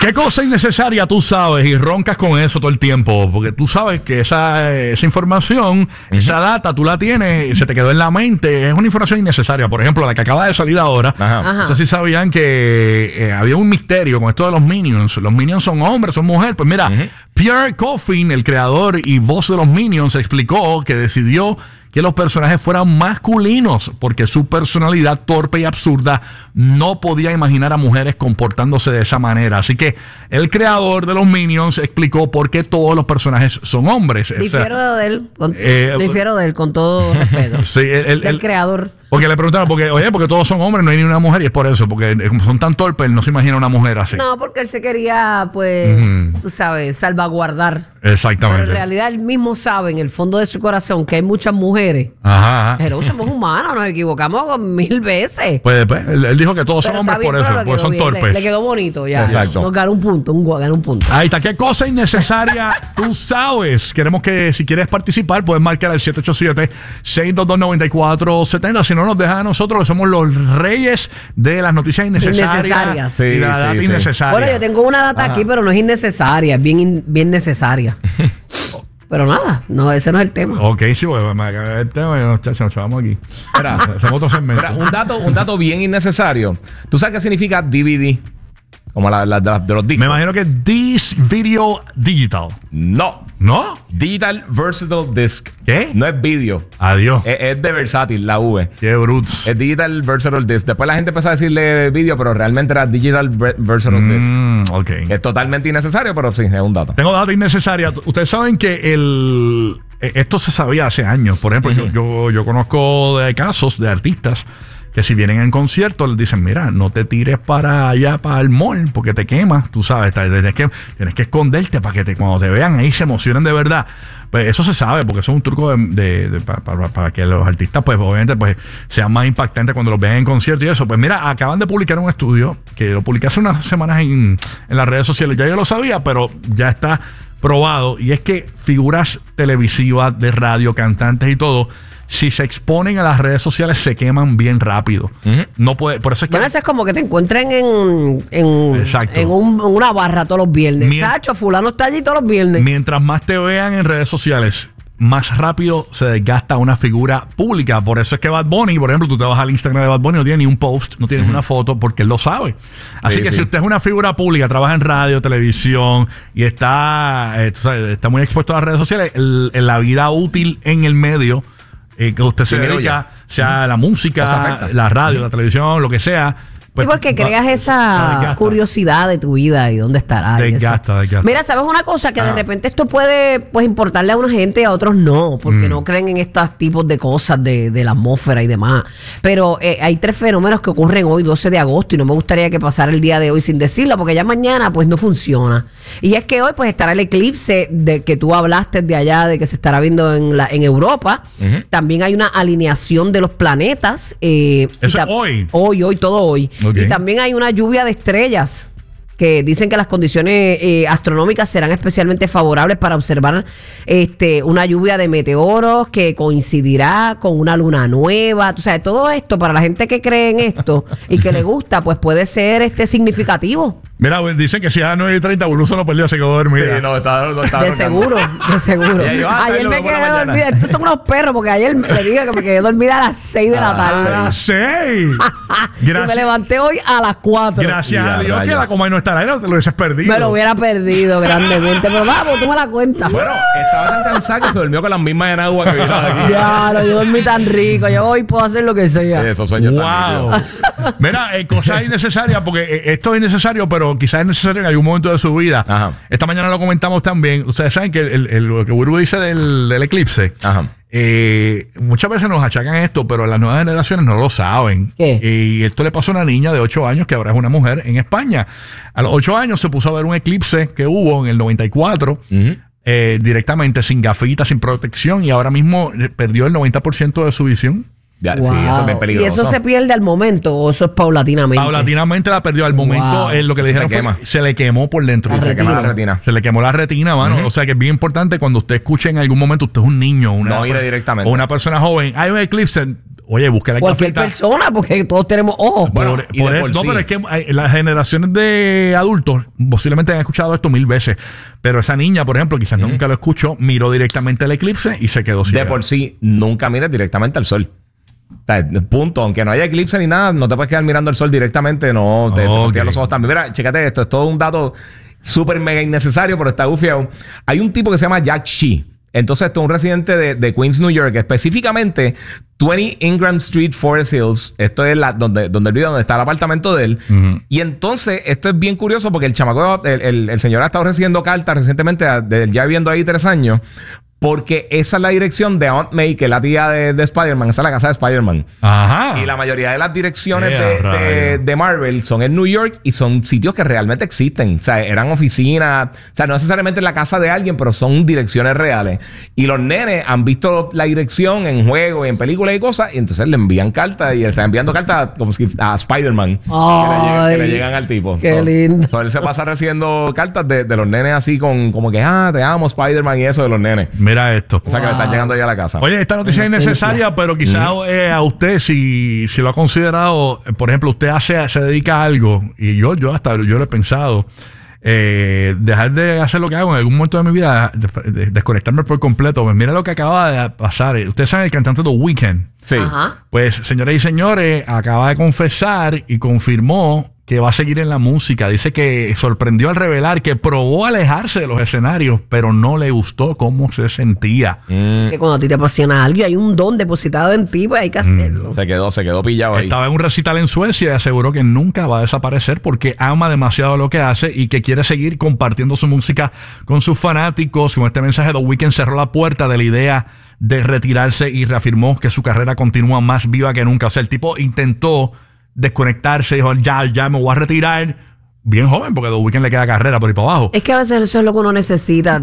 ¿Qué cosa innecesaria tú sabes y roncas con eso todo el tiempo? Porque tú sabes que esa información, esa data, tú la tienes, se te quedó en la mente. Es una información innecesaria. Por ejemplo, la que acaba de salir ahora. No sé si sabían que había un misterio con esto de los Minions. Los Minions son hombres, son mujeres. Pues mira, Pierre Coffin, el creador y voz de los Minions, explicó que decidió que los personajes fueran masculinos porque su personalidad torpe y absurda no podía imaginar a mujeres comportándose de esa manera. Así que el creador de los Minions explicó por qué todos los personajes son hombres. Difiero de él con todo respeto. Sí, el creador. Porque le preguntaron, porque todos son hombres, no hay ni una mujer, y es por eso, porque como son tan torpes, él no se imagina una mujer así. No, porque él se quería, pues, tú sabes, salvaguardar. Exactamente. Pero en realidad él mismo sabe en el fondo de su corazón que hay muchas mujeres. Pero somos humanos, nos equivocamos 1000 veces. Pues él dijo que todos son hombres por eso, porque son torpes. Le quedó bonito ya. Exacto. Nos ganó un punto, ganó un punto. Ahí está. ¿Qué cosa innecesaria tú sabes? Queremos que si quieres participar, puedes marcar al 787-622-9470. Si no nos deja a nosotros, que somos los reyes de las noticias innecesarias. Sí, y la data innecesaria. Bueno, yo tengo una data aquí, pero no es innecesaria, es bien necesaria. Pero nada, no, ese no es el tema. Ok, sí, pues me acabé el tema y nos vamos aquí. Hacemos otro segmento. Un dato bien innecesario. ¿Tú sabes qué significa DVD? Como de los discos. Me imagino que This Video Digital. No. ¿No? Digital Versatile Disc. ¿Qué? No es video. Adiós. Es de versátil, la V. Qué brutos. Es Digital Versatile Disc. Después la gente empezó a decirle video, pero realmente era Digital Versatile Disc. Ok. Es totalmente innecesario, pero sí, es un dato. Tengo data innecesaria. Ustedes saben que esto se sabía hace años. Por ejemplo, yo conozco de casos de artistas que si vienen en conciertos les dicen, mira, no te tires para allá, para el mall, porque te quemas, tú sabes, tienes que esconderte para que cuando te vean ahí se emocionen de verdad. Pues eso se sabe, porque eso es un truco para que los artistas, pues obviamente, pues sean más impactantes cuando los vean en concierto y eso. Pues mira, acaban de publicar un estudio que lo publiqué hace unas semanas en las redes sociales. Ya yo lo sabía, pero ya está probado. Y es que figuras televisivas, de radio, cantantes y todo, si se exponen a las redes sociales se queman bien rápido. No puede, por eso es que... Bueno, eso es como que te encuentren en una barra todos los viernes. Chacho, fulano está allí todos los viernes. Mientras más te vean en redes sociales, más rápido se desgasta una figura pública. Por eso es que Bad Bunny, por ejemplo, tú te vas al Instagram de Bad Bunny, no tiene ni un post, no tienes una foto, porque él lo sabe. Así que si usted es una figura pública, trabaja en radio, televisión y está muy expuesto a las redes sociales, en la vida útil en el medio que usted se dedica, sea la música, la radio, la televisión, lo que sea. Pues, sí, porque creas esa curiosidad de tu vida y dónde estará. Desgasta. Mira, ¿sabes una cosa? Que de repente esto puede, pues, importarle a una gente y a otros no, porque no creen en estos tipos de cosas de la atmósfera y demás. Pero hay 3 fenómenos que ocurren hoy, 12 de agosto, y no me gustaría que pasara el día de hoy sin decirlo, porque ya mañana, pues, no funciona. Y es que hoy, pues, estará el eclipse de que tú hablaste de allá, de que se estará viendo en Europa. También hay una alineación de los planetas. ¿Eso es hoy? Hoy, todo hoy. Okay. Y también hay una lluvia de estrellas que dicen que las condiciones astronómicas serán especialmente favorables para observar una lluvia de meteoros que coincidirá con una luna nueva. O sea, todo esto para la gente que cree en esto y que le gusta, pues puede ser significativo. Mira, dicen que si a las 9:30 Buluso no perdió, se quedó dormida. Sí, no, está de seguro. Ayer me quedé dormida. Estos son unos perros, porque ayer le dije que me quedé dormida a las 6 de la tarde. A las 6. Y me levanté hoy a las 4. Gracias a Dios que la Comay no está al aire, te lo hubieses perdido. Me lo hubiera perdido grandemente. Pero vamos, tú me la cuentas. Bueno, estaba tan cansada que se durmió con las mismas en agua que vino aquí. Ya, yo dormí tan rico. Yo hoy puedo hacer lo que sea. Esos sueños wow. Mira, cosas innecesarias, porque esto es innecesario, pero quizás es necesario en algún momento de su vida. Ajá. Esta mañana lo comentamos también. Ustedes saben que lo que Burbu dice del eclipse. Ajá. Muchas veces nos achacan esto, pero las nuevas generaciones no lo saben. ¿Qué? Y esto le pasó a una niña de 8 años que ahora es una mujer en España. A los 8 años se puso a ver un eclipse que hubo en el 94. Directamente, sin gafitas, sin protección, y ahora mismo perdió el 90% de su visión. Ya, wow. Sí, eso es bien peligroso. ¿Y eso se pierde al momento o eso es paulatinamente? Paulatinamente la perdió. Al momento, lo que le dijeron fue se le quemó por dentro. Se quemó la retina. Se le quemó la retina, mano. O sea que es bien importante cuando usted escuche en algún momento, usted es un niño, no ir directamente. O una persona joven, hay un eclipse, Oye, busca la Cualquier persona, porque todos tenemos ojos. Bueno, pero es que las generaciones de adultos posiblemente han escuchado esto 1000 veces. Pero esa niña, por ejemplo, quizás nunca lo escuchó, miró directamente el eclipse y se quedó ciega. De por sí, nunca mires directamente al sol. O sea, punto. Aunque no haya eclipse ni nada, no te puedes quedar mirando al sol directamente. No, te tiras los ojos también. Mira, chécate esto. Es todo un dato súper mega innecesario, pero está gufiado. Hay un tipo que se llama Jack Shee. Entonces, esto es un residente de Queens, New York, específicamente 20 Ingram Street, Forest Hills. Esto es donde él vive, donde está el apartamento de él. Y entonces, esto es bien curioso porque el chamaco, el señor ha estado recibiendo cartas recientemente, ya viviendo ahí 3 años. Porque esa es la dirección de Aunt May, que es la tía de Spider-Man. Esa es la casa de Spider-Man. Ajá. Y la mayoría de las direcciones de Marvel son en New York y son sitios que realmente existen. O sea, eran oficinas. O sea, no necesariamente la casa de alguien, pero son direcciones reales. Y los nenes han visto la dirección en juegos y en películas y cosas. Y entonces le envían cartas. Y él está enviando cartas como si a Spider-Man. Que le llegan al tipo. Qué lindo. Él se pasa recibiendo cartas de los nenes así como que, te amo Spider-Man y eso de los nenes. Mira esto. O sea, que le están llegando ya a la casa. Oye, esta noticia es innecesaria, pero quizás a usted, si lo ha considerado, por ejemplo, usted se dedica a algo, y yo lo he pensado, dejar de hacer lo que hago en algún momento de mi vida, desconectarme por completo. Pues mira lo que acaba de pasar. Ustedes saben el cantante The Weeknd. Sí. Ajá. Pues, señoras y señores, acaba de confesar y confirmó que va a seguir en la música. Dice que sorprendió al revelar que probó alejarse de los escenarios, pero no le gustó cómo se sentía. Que cuando a ti te apasiona algo y hay un don depositado en ti, pues hay que hacerlo. Se quedó pillado ahí. Estaba en un recital en Suecia y aseguró que nunca va a desaparecer porque ama demasiado lo que hace y que quiere seguir compartiendo su música con sus fanáticos. Con este mensaje, The Weeknd cerró la puerta de la idea de retirarse y reafirmó que su carrera continúa más viva que nunca. O sea, el tipo intentó desconectarse, dijo, ya me voy a retirar. Bien joven, porque The Weeknd le queda carrera por ahí para abajo. Es que a veces eso es lo que uno necesita.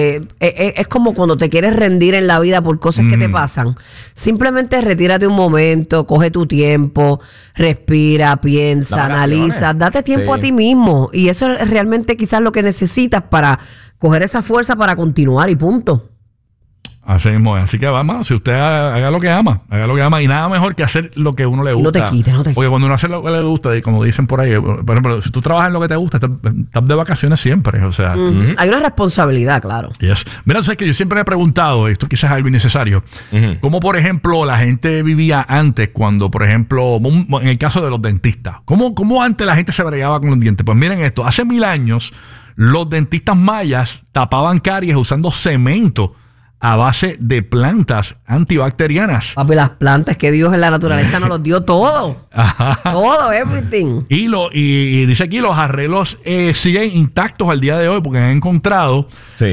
Es como cuando te quieres rendir en la vida por cosas que te pasan. Simplemente retírate un momento, coge tu tiempo, respira, piensa, analiza, date tiempo a ti mismo. Y eso es realmente quizás lo que necesitas para coger esa fuerza para continuar y punto. Así mismo es. Así que vamos, si usted haga lo que ama y nada mejor que hacer lo que uno le gusta. No te quites. Porque cuando uno hace lo que le gusta, y como dicen por ahí, por ejemplo, si tú trabajas en lo que te gusta, estás de vacaciones siempre. O sea, hay una responsabilidad, claro. Yes. Mira, sabes que yo siempre me he preguntado, esto quizás es algo innecesario, cómo, por ejemplo, la gente vivía antes cuando, por ejemplo, en el caso de los dentistas, ¿cómo antes la gente se bregaba con los dientes? Pues miren esto, hace 1000 años los dentistas mayas tapaban caries usando cemento a base de plantas antibacterianas. Papi, las plantas que Dios en la naturaleza nos los dio todo. Todo, everything. Y dice aquí, los arreglos siguen intactos al día de hoy porque han encontrado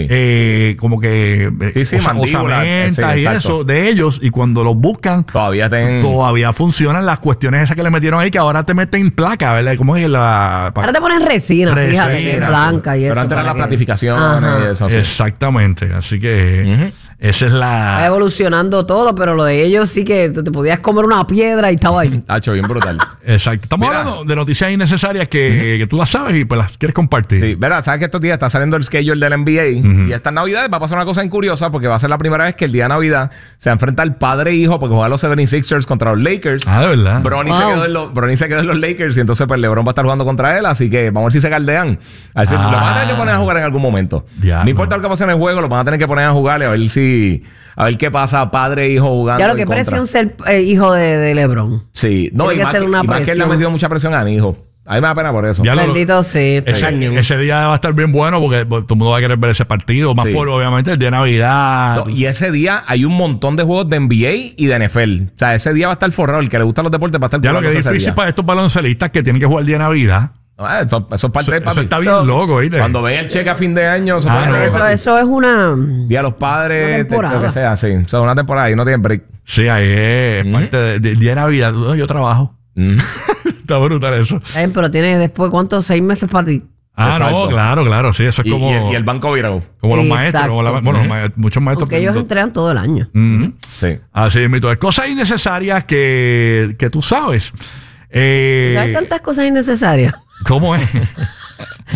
como que osamentas y eso de ellos, y cuando los buscan todavía funcionan las cuestiones esas que le metieron ahí, que ahora te meten placa, ¿verdad? ¿Cómo es ahora te ponen resina, fíjate, blanca y eso. Pero antes eran las platificaciones y eso. Exactamente, así que esa es la... Va evolucionando todo, pero lo de ellos sí que te podías comer una piedra y estaba ahí. Hacho, bien brutal. Exacto. Estamos hablando de noticias innecesarias que tú las sabes y pues las quieres compartir. Sí, ¿verdad? Sabes que estos días está saliendo el schedule del NBA y estas navidades va a pasar una cosa incuriosa porque va a ser la primera vez que el día de Navidad se enfrenta el padre e hijo porque juega los 76ers contra los Lakers. De verdad. Bronny se quedó en los Lakers y entonces pues LeBron va a estar jugando contra él, así que vamos a ver si se caldean. A ver si lo van a tener que poner a jugar en algún momento. No importa lo que pase en el juego, lo van a tener que poner a jugar y a ver qué pasa, padre e hijo jugando. Claro, qué presión ser hijo de LeBron. Sí, no, tiene que ser una presión. Más que él le ha metido mucha presión a mi hijo. A mí me da pena por eso. Bendito sí. Ese día va a estar bien bueno porque todo el mundo va a querer ver ese partido. Más por, obviamente, el día de Navidad. No, y ese día hay un montón de juegos de NBA y de NFL. O sea, ese día va a estar forrado. El que le gustan los deportes va a estar ya lo que es difícil para estos baloncelistas que tienen que jugar el día de Navidad. Eso es parte de papi. Eso está bien loco, ¿viste? Cuando ven el cheque a fin de año, eso es una... Día de los padres, lo que sea, sí. Eso es una temporada y no tienen break. Sí, ahí es parte del día de Navidad. Yo trabajo. Está brutal eso. Pero tienes después, ¿cuántos? 6 meses para ti. No, claro, sí, eso es como... Y el banco virado. Como los maestros, muchos maestros... Porque ellos entregan todo el año. Sí. Así es, mito. Cosas innecesarias que tú sabes. Hay tantas cosas innecesarias. ¿Cómo es?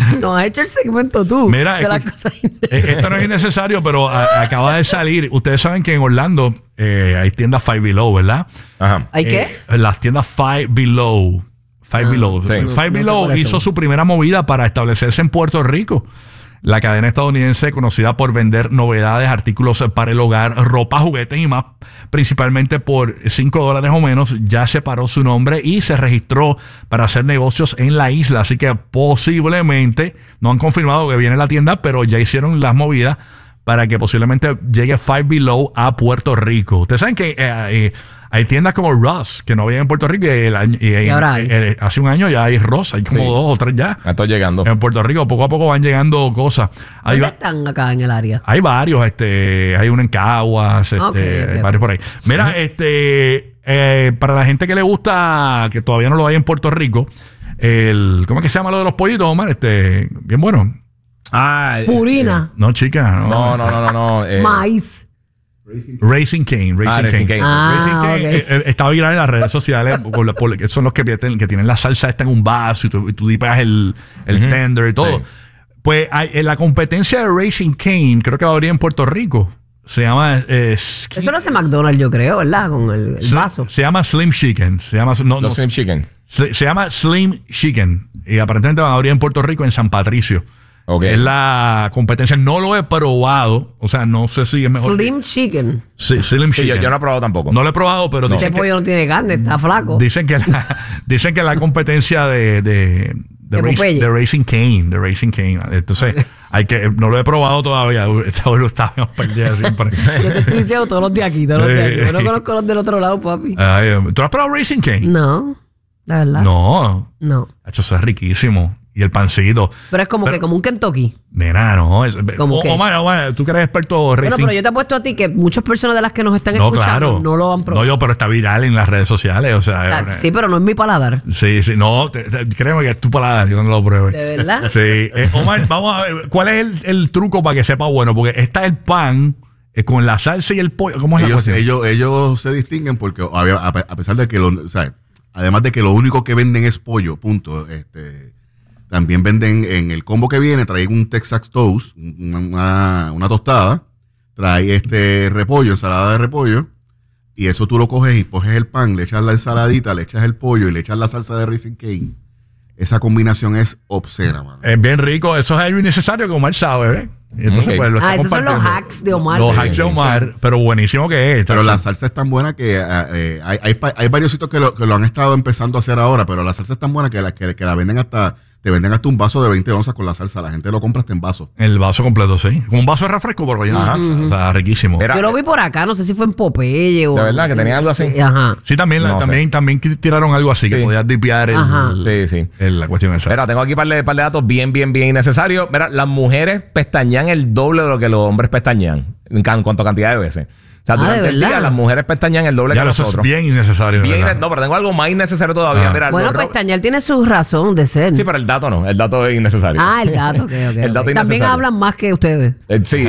No has hecho el segmento tú. Mira, esto no es innecesario, pero acaba de salir. Ustedes saben que en Orlando hay tiendas Five Below, ¿verdad? Ajá. ¿Hay qué? Las tiendas Five Below. Five Below. sí. Five Below hizo su primera movida para establecerse en Puerto Rico. La cadena estadounidense, conocida por vender novedades, artículos para el hogar, ropa, juguetes y más, principalmente por $5 o menos, ya separó su nombre y se registró para hacer negocios en la isla. Así que posiblemente, no han confirmado que viene la tienda, pero ya hicieron las movidas para que posiblemente llegue Five Below a Puerto Rico. Ustedes saben que hay tiendas como Ross que no había en Puerto Rico y ahora hay. Hace un año ya hay Ross, hay como 2 o 3 ya. Estoy llegando. En Puerto Rico poco a poco van llegando cosas. ¿Dónde están acá en el área? Hay varios, hay uno en Caguas, Okay. varios por ahí. Mira, para la gente que le gusta, que todavía no lo hay en Puerto Rico, ¿cómo es que se llama lo de los pollitos, Omar? Bien bueno. Purina. No, chica. No. Maíz. Racing Cane. Racing Cane. Racing Cane Ok. está viral en las redes sociales porque son los que tienen la salsa esta en un vaso y tú dipas el tender y todo. Sí. Pues en la competencia de Racing Cane, creo que va a abrir en Puerto Rico. Se llama Eso lo hace McDonald's, yo creo, ¿verdad? Con el vaso. Se llama Slim Chicken. Slim Chicken. Se llama Slim Chicken. Y aparentemente van a abrir en Puerto Rico, en San Patricio. Okay. Es la competencia. No lo he probado. O sea, no sé si es mejor. Slim Chicken. Sí, Slim Sí, Chicken. yo no he probado tampoco. No lo he probado, pero Este pollo no tiene carne, está flaco. dicen que la competencia de Racing Cane. Entonces, no lo he probado todavía. Lo estábamos perdiendo siempre. Yo te estoy diciendo todos los de aquí, Yo no conozco los del otro lado, papi. ¿Tú has probado Racing Cane? No, la verdad. No. No. Eso es riquísimo. Y el pancito. Pero es que como un Kentucky. Nena, no. ¿Cómo qué? Omar, tú que eres experto Bueno, racing. pero yo te apuesto a ti que muchas personas de las que nos están escuchando no lo han probado. pero está viral en las redes sociales. O sea, Sí, pero no es mi paladar. Sí. No, créeme que es tu paladar. Yo no lo pruebe. ¿De verdad? Sí. Omar, vamos a ver. ¿Cuál es el truco para que sepa bueno? Porque está el pan con la salsa y el pollo. ¿Cómo es la cuestión? Ellos se distinguen porque a pesar de que además de que lo único que venden es pollo, punto. También venden en el combo que viene, traen un Texas Toast, una tostada, trae repollo, ensalada de repollo, y eso tú lo coges y coges el pan, le echas la ensaladita, le echas el pollo y le echas la salsa de Racing Cane. Esa combinación es obscena, mano. Es bien rico. Eso es algo innecesario que Omar sabe, ¿ves? Y entonces, pues, lo está esos son los compartiendo. hacks de Omar. Los hacks de Omar, pero buenísimo que es. Pero la salsa es tan buena que hay varios sitios que lo han estado empezando a hacer ahora, pero la salsa es tan buena que la venden te venden hasta un vaso de 20 onzas con la salsa. La gente lo compra hasta en vaso. El vaso completo, sí. Como un vaso de refresco, pero ya. O sea, riquísimo. Yo lo vi por acá, no sé si fue en Popeye o... De verdad, que tenía algo así. Sí, ajá. Sí, también tiraron algo así, que Sí. podías dipear Sí. la cuestión esa. Mira, tengo aquí par de datos bien innecesarios. Mira, las mujeres pestañean el doble de lo que los hombres pestañean en cuanto a cantidad de veces. O sea, durante el día las mujeres pestañean el doble Ya que lo eso nosotros. es bien innecesario. No, pero tengo algo más innecesario todavía. Mira, Bueno, pestañear tiene su razón de ser. Sí, pero el dato no. El dato es innecesario. El dato, ok. El dato También innecesario. hablan más que ustedes. Sí.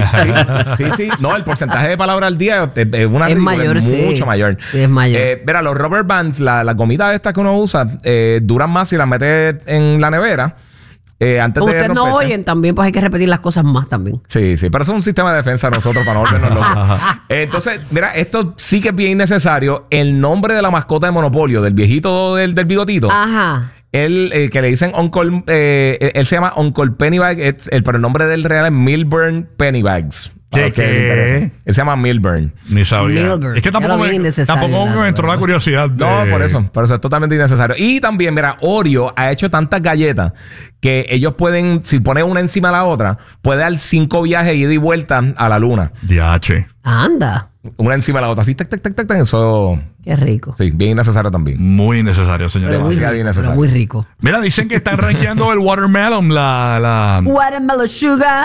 No, el porcentaje de palabras al día es mayor, mucho mayor. Sí, es mayor. Mira, los rubber bands, la gomita estas que uno usa, duran más si las metes en la nevera. Antes Como de ustedes no romperse. oyen también, pues hay que repetir las cosas más también. Sí, pero eso es un sistema de defensa de nosotros para no volvernos locos. Entonces, mira, esto sí que es bien innecesario. El nombre de la mascota de Monopolio, del viejito del bigotito. Ajá. Él, que le dicen Uncle, él se llama Uncle Pennybags, pero el nombre del real es Milburn Pennybags. ¿Qué? Él se llama Milburn. Ni sabía. Milburn. Es que Ya lo vi innecesario, tampoco me entró la curiosidad. No, por eso es totalmente innecesario. Y también, mira, Oreo ha hecho tantas galletas que ellos pueden, si ponen una encima de la otra, puede dar 5 viajes ida y vuelta a la luna. DH. Anda. Una encima de la otra. Así, tac, tac, tac, tac, tac. Eso, Qué rico. sí, bien innecesario también. Muy innecesario, señores. Pero muy demasiado rico, innecesario. pero muy rico. Mira, dicen que están rankeando el watermelon, Watermelon sugar.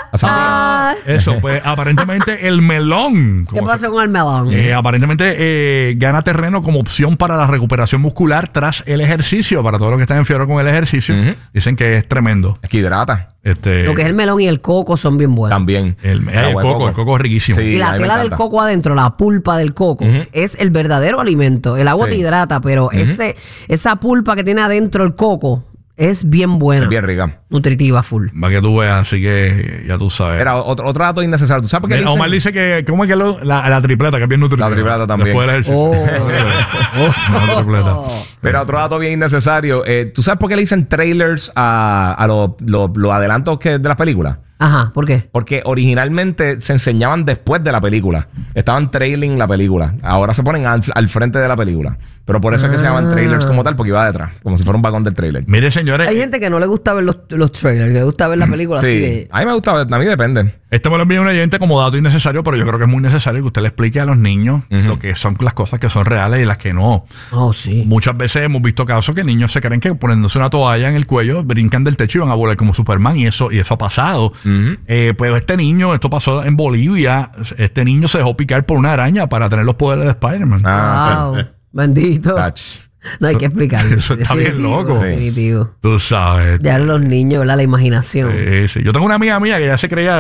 Eso, pues aparentemente el melón. ¿Qué pasó con el melón? Aparentemente gana terreno como opción para la recuperación muscular tras el ejercicio. Para todos los que están en fiebre con el ejercicio, dicen que es tremendo. Es que hidrata. Lo que es el melón y el coco son bien buenos. También. El Agua de coco es riquísimo. Sí. Y la a mí me tela del encanta. coco adentro, la pulpa del coco, es el verdadero alimento. El agua Sí. te hidrata, pero esa pulpa que tiene adentro el coco Es bien buena. Es bien rica. Nutritiva, full. Para que tú veas, así que ya tú sabes. Era otro dato innecesario. ¿Tú sabes por qué Mira, dicen? Omar dice que, ¿cómo es que la tripleta, que es bien nutritiva? La tripleta también. Después del ejercicio. La tripleta. Mira, otro dato bien innecesario. ¿Tú sabes por qué le dicen trailers a los adelantos de las películas? Ajá, ¿por qué? Porque originalmente se enseñaban después de la película. Estaban trailing la película. Ahora se ponen al frente de la película. Pero por eso es que se llaman trailers como tal, porque iba detrás. Como si fuera un vagón del trailer. Mire, señores. Hay gente que no le gusta ver los trailers, que le gusta ver la película así Sí. de... A mí me gusta, a mí depende. Este me lo envía un oyente como dato innecesario, pero yo creo que es muy necesario que usted le explique a los niños lo que son las cosas que son reales y las que no. Oh, sí. Muchas veces hemos visto casos que niños se creen que poniéndose una toalla en el cuello brincan del techo y van a volar como Superman, y eso ha pasado. Pues este niño, esto pasó en Bolivia, este niño se dejó picar por una araña para tener los poderes de Spider-Man. Wow. Bendito. Tach. No hay que explicarlo. Eso está bien loco. Sí. Definitivo. Tú sabes. Ya los niños, ¿verdad? La imaginación. Sí. Yo tengo una amiga mía que ya se creía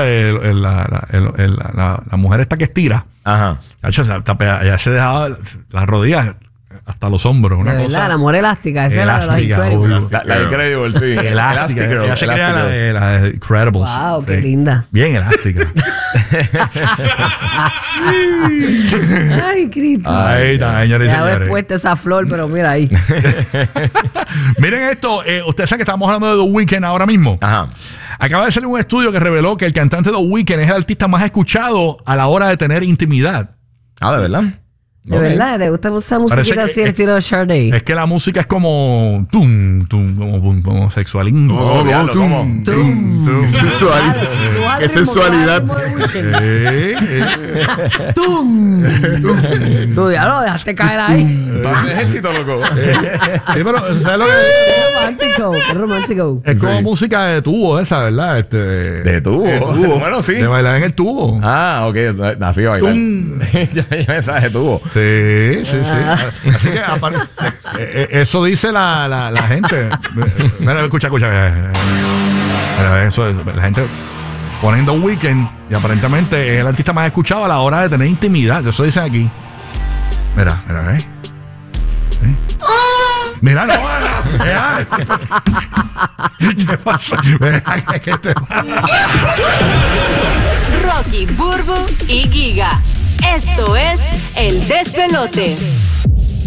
la mujer esta que estira. Ajá. Ya se dejaba las rodillas hasta los hombros. Una De verdad, cosa la mujer elástica. Esa es la de los elástica, Incredibles. obvio. La Incredible, sí. Elástica. Girl, Ella se creía Elastigirl. la de Incredibles. Wow, qué Sí. linda. Bien elástica. Ay, Cristo. Ahí está, señores y Ya haber señores. puesto esa flor, pero mira ahí. Miren esto. Ustedes saben que estamos hablando de The Weeknd ahora mismo. Ajá. Acaba de salir un estudio que reveló que el cantante The Weeknd es el artista más escuchado a la hora de tener intimidad. Ah, ¿de verdad? De Ok. verdad, ¿te gusta esa Parece musiquita que así, el estilo de Sade? Es que la música es como como sexualín. Qué sensualidad. Qué sensualidad. Tú ya lo dejaste caer ahí. Estás de ejército, loco. Sí, pero ¿sabes lo que Qué romántico, qué romántico. es? Como Sí. música de tubo esa, ¿verdad? De tubo. Bueno, sí. De bailar en el tubo. Ah, ok. Así va a bailar. Yo pensaba de tubo. Sí. Así que eso dice la gente. Mira, escucha. Mira, eso es, la gente poniendo Weeknd y aparentemente es el artista más escuchado a la hora de tener intimidad. Eso dicen aquí. Mira, ¿eh? ¿Sí? Mira, no. ¿Qué pasa? ¿Qué te pasa? Rocky, Burbu y Giga. Esto es El Despelote.